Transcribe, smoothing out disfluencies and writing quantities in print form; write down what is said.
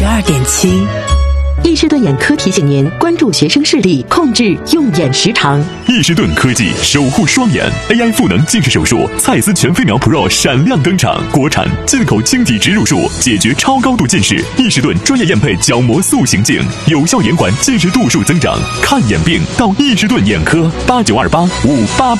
92.7。易士顿眼科提醒您关注学生视力，控制用眼时长。 易士顿科技守护双眼 AI 赋能近视手术，蔡司全飞秒 Pro 闪亮登场，国产进口晶体植入术，解决超高度近视。易士顿专业验配角膜塑形镜，有效延缓近视度数增长。看眼病到易士顿眼科，89285888。